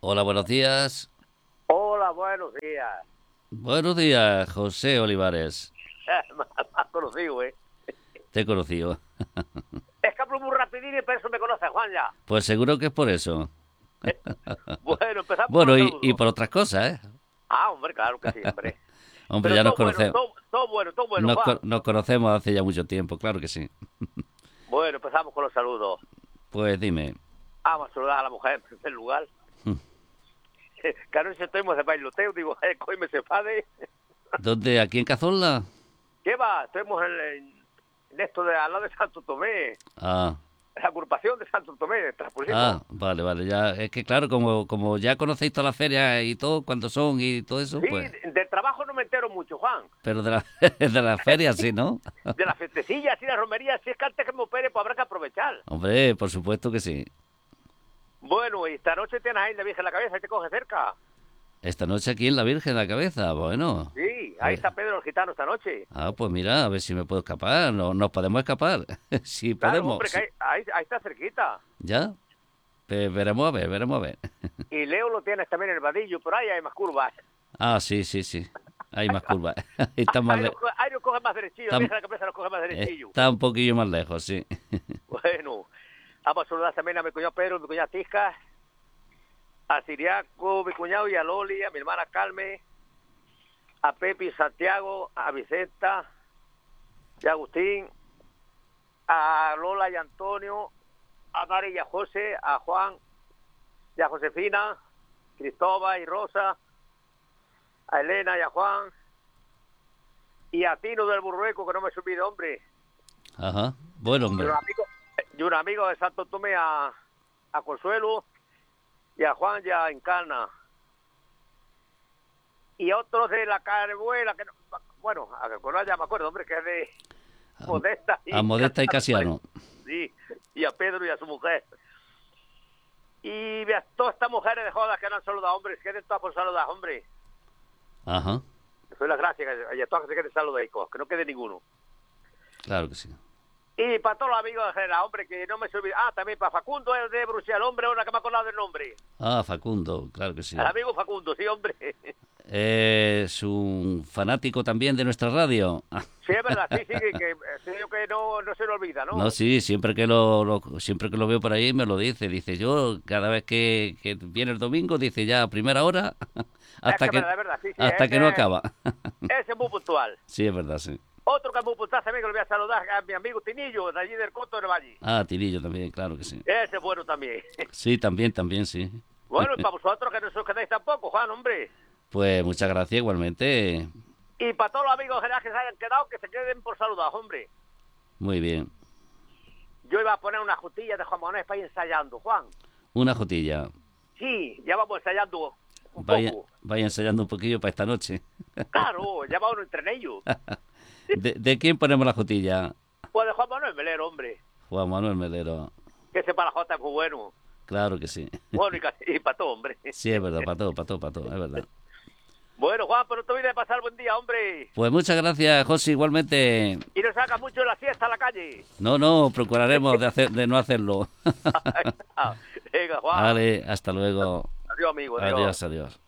Hola, buenos días. Hola, buenos días. Buenos días, José Olivares. Me has conocido, ¿eh? Te he conocido. Es que hablo muy rapidín y por eso me conoce Juan ya. Pues seguro que es por eso. Bueno, empezamos con Bueno, los y saludos. por otras cosas, ¿eh? Hombre, claro que sí, hombre. Hombre, Pero ya nos todo bueno, conocemos. todo bueno, Juan. Nos conocemos hace ya mucho tiempo, claro que sí. Bueno, empezamos con los saludos. Pues dime, Vamos a saludar a la mujer en primer lugar. Que anoche estuvimos de bailoteo, digo, coime se fade. ¿dónde? ¿Aquí en Cazorla? ¿Qué va? Estuvimos en esto de al lado de Santo Tomé, Ah, la agrupación de Santo Tomé, transpusimos. vale, vale. Ya, es que claro, como ya conocéis todas las ferias y todo, cuándo son y todo eso, Sí, pues. del trabajo no me entero mucho, Juan. Pero de la, de las ferias sí, ¿no? De las festecillas y las romerías, si es que antes que me opere, pues habrá que aprovechar. Hombre, por supuesto que sí. Bueno, y esta noche tienes ahí la Virgen en la cabeza y te coge cerca. Esta noche aquí en la Virgen de la Cabeza, bueno. Sí, A ahí ver. está Pedro el Gitano esta noche. Pues mira, a ver si me puedo escapar. No, nos podemos escapar. Si Claro, podemos. hombre, que ahí está cerquita. ¿Ya? Veremos a ver, veremos a ver. Y Leo lo tienes también en el vadillo, pero ahí hay más curvas. Sí, sí, sí. Hay más curvas. Está más Ahí lo coge más derechillo, la está, Virgen de la cabeza lo coge más derechillo. está un poquillo más lejos, sí. Bueno, vamos a saludar también a mi cuñado Pedro, mi cuñada Tisca, a Siriaco, mi cuñado y a Loli, a mi hermana Carmen, a Pepe y Santiago, a Vicenta y a Agustín, a Lola y Antonio, a Mari y a José, a Juan y a Josefina, Cristóbal y Rosa, a Elena y a Juan, y a Tino del Burrueco, que no me se olvide, hombre, Ajá. Bueno, y hombre. un amigo de Santo Tomé, a Consuelo, y a Juan y a Encarna, y otros de la Carbuela, que no, bueno, a que no ya me acuerdo, hombre, que es de Modesta A y Modesta y Casiano, Casiano. sí, y a Pedro y a su mujer. Y a todas estas mujeres de jodas que no han saludado, hombres, que todas por saludar, hombre. Ajá. Soy las gracias, y a todas que se queden saludicos, que no quede ninguno. Claro que sí. Y para todos los amigos de general, hombre, que no me se olvide. También para Facundo, el de Bruselas, hombre, ahora que me ha acordado del nombre. Facundo, claro que sí. El amigo Facundo, sí, hombre. Es un fanático también de nuestra radio. Sí, es verdad, sí, que no se lo olvida, No, ¿no? sí, siempre que lo veo por ahí me lo dice. Dice yo, cada vez que viene el domingo, dice ya a primera hora Es hasta que que es verdad, sí, hasta que no acaba. ese es muy puntual. Sí, es verdad, sí. Otro que es muy puntual también, que le voy a saludar a mi amigo Tinillo, de allí del Coto del Valle. Tirillo también, claro que sí. Ese es bueno también. Sí, también, sí. Bueno, y para vosotros que no os quedáis tampoco, Juan, hombre. Pues muchas gracias igualmente. Y para todos los amigos generales que se hayan quedado, que se queden por saludar, hombre. Muy bien. Yo iba a poner una jutilla de jamonés para ir ensayando, Juan. Una jotilla. Sí, ya vamos ensayando un Vaya, poco. vaya ensayando un poquillo para esta noche. Claro, ya va uno entre ellos. ¿De quién ponemos la jotilla? Pues de Juan Manuel Melero, hombre. Juan Manuel Melero. Que sepa la jota es muy bueno. Claro que sí. Bueno, y para todo, hombre. Sí, es verdad, para todo, es verdad. Bueno, Juan, pero te olvides de pasar buen día, hombre. Pues muchas gracias, José, igualmente. Y no salgas mucho de la siesta a la calle. No, procuraremos de no hacerlo. Venga, Juan. Vale, hasta luego. Adiós, amigo. Adiós. Adiós, adiós.